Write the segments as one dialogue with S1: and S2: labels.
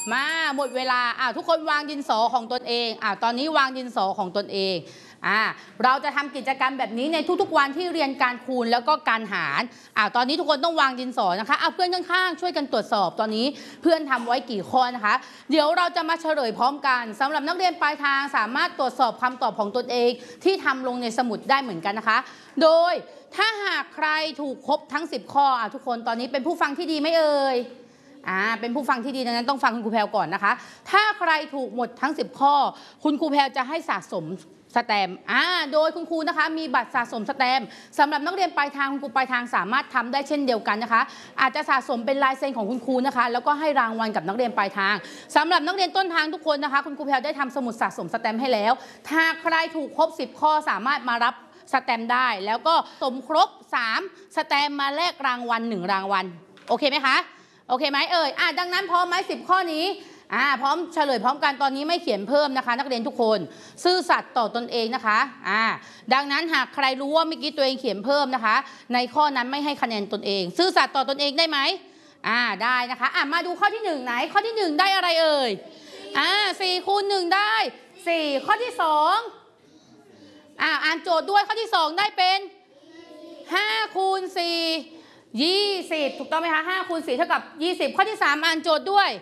S1: มาหมดเวลาทุกคนวางดินสอของตนเองตอนนี้วางดินสอของตนเองเราจะทำกิจกรรมแบบนี้ในทุกๆวันที่เรียนการคูณแล้วก็การหารตอนนี้ทุกคนต้องวางดินสอนะคะเพื่อนข้างๆช่วยกันตรวจสอบตอนนี้เพื่อนทำไว้กี่ข้อนะคะเดี๋ยวเราจะมาเฉลยพร้อมกันสำหรับนักเรียนปลายทางสามารถตรวจสอบคำตอบของตนเองที่ทำลงในสมุดได้เหมือนกันนะคะโดยถ้าหากใครถูกครบทั้ง10ข้อทุกคนตอนนี้เป็นผู้ฟังที่ดีไหมเอ่ยเป็นผู้ฟังที่ดีดังนั้นต้องฟังคุณครูแพรก่อนนะคะถ้าใครถูกหมดทั้ง10ข้อคุณครูแพรจะให้สะสมสแตมป์โดยคุณครูนะคะมีบัตรสะสมสแตมป์สำหรับนักเรียนปลายทางคุณครูปลายทางสามารถทำได้เช่นเดียวกันนะคะอาจจะสะสมเป็นลายเซ็นของคุณครูนะคะแล้วก็ให้รางวัลกับนักเรียนปลายทางสำหรับนักเรียนต้นทางทุกคนนะคะคุณครูแพรได้ทำสมุดสะสมสแตมป์ให้แล้วถ้าใครถูกครบ10ข้อสามารถมารับสแตมป์ได้แล้วก็สมครบ3สแตมป์มาแลกรางวัล1รางวัลโอเคไหมคะโอเคไหมเอ่ยดังนั้นพร้อมไหม10ข้อนี้พร้อมเฉลยพร้อมกันตอนนี้ไม่เขียนเพิ่มนะคะนักเรียนทุกคนซื่อสัตย์ต่อตนเองนะคะดังนั้นหากใครรู้ว่าเมื่อกี้ตัวเองเขียนเพิ่มนะคะในข้อนั้นไม่ให้คะแนนตนเองซื่อสัตย์ต่อตนเองได้ไหมได้นะคะมาดูข้อที่1ไหนข้อที่1ได้อะไรเอ่ย4คูณ1ได้4ข้อที่2อ่านโจทย์ด้วยข้อที่2ได้เป็น5คูณ4 20ถูกต้องไหมคะ5คูณ4เท่ากับ20ข้อที่3อ่านโจทย์ด้วย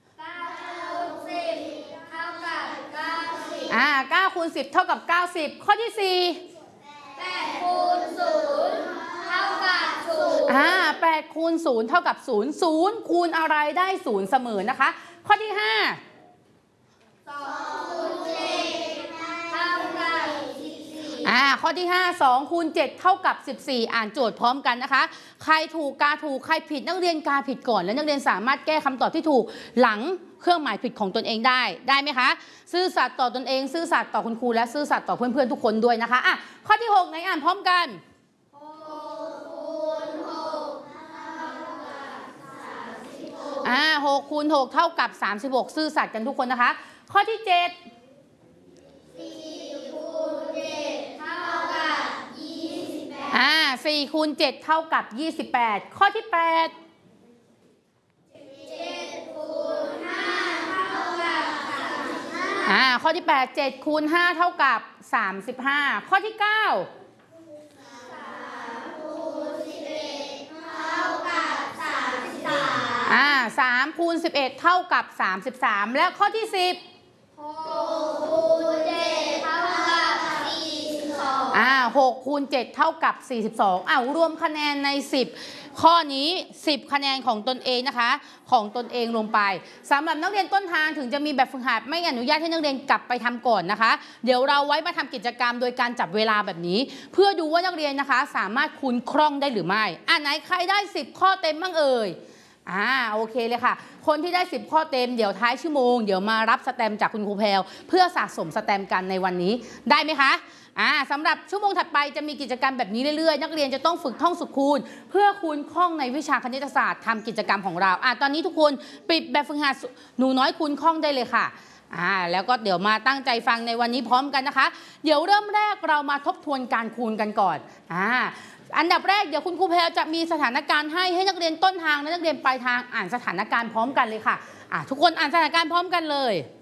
S1: 9คูณ10เท่ากับ90ข้อที่4
S2: 8คูณ0เท่ากับ0
S1: 8คูณ0เท่ากับ0 0คูณอะไรได้0เสมอนะคะข้อที่5
S2: 2คูณ7เท่ากับ14
S1: ข้อที่5 2คูณ7เท่ากับ14อ่านโจทย์พร้อมกันนะคะใครถูกกาถูกใครผิดนักเรียนกาผิดก่อนและนักเรียนสามารถแก้คำตอบที่ถูกหลังเครื่องหมายผิดของตนเองได้ไหมคะซื่อสัตย์ต่อตนเองซื่อสัตย์ต่อคุณครูและซื่อสัตย์ต่อเพื่อนๆทุกคนด้วยนะคะข้อที่6ไหนอ่านพร้อมกัน6คูณ6เท่ากับ36ซื่อสัตย์กันทุกคนนะคะข้อที่7
S2: 4คูณ7เท่ากับ28
S1: 4คูณ7เท่ากับ28ข้อที่8
S2: 7คูณ5เท่ากับ35
S1: ข้อที่8 7คูณ5เท่ากับ35ข้อที่9
S2: 3คูณ11เท่ากับ33
S1: 3คูณ11เท่ากับ33และข้อที่10
S2: 6คูณ7เท่ากับ42
S1: 6คูณ7เท่ากับ42รวมคะแนนใน10ข้อนี้10คะแนนของตนเองนะคะของตนเองลงไปสำหรับนักเรียนต้นทางถึงจะมีแบบฝึกหัดไม่อนุญาตให้นักเรียนกลับไปทำก่อนนะคะเดี๋ยวเราไว้มาทำกิจกรรมโดยการจับเวลาแบบนี้เพื่อดูว่านักเรียนนะคะสามารถคูณคล่องได้หรือไม่ไหนใครได้10ข้อเต็มบ้างเอ่ยโอเคเลยค่ะคนที่ได้10ข้อเต็มเดี๋ยวท้ายชั่วโมงเดี๋ยวมารับสแตมป์จากคุณครูแพรวเพื่อสะสมสแตมป์กันในวันนี้ได้ไหมคะสำหรับชั่วโมงถัดไปจะมีกิจกรรมแบบนี้เรื่อยๆนักเรียนจะต้องฝึกท่องสุขคูณเพื่อคูณคล่องในวิชาคณิตศาสตร์ทำกิจกรรมของเราตอนนี้ทุกคนปิดแบบฝึกหัดหนูน้อยคูณคล่องได้เลยค่ะแล้วก็เดี๋ยวมาตั้งใจฟังในวันนี้พร้อมกันนะคะเดี๋ยวเริ่มแรกเรามาทบทวนการคูณกันก่อนอันดับแรกเดี๋ยวคุณครูแพรจะมีสถานการณ์ให้นักเรียนต้นทางและนักเรียนปลายทางอ่านสถานการณ์พร้อมกันเลยค่ะทุกคนอ่านสถานการณ์พร้อมกันเลย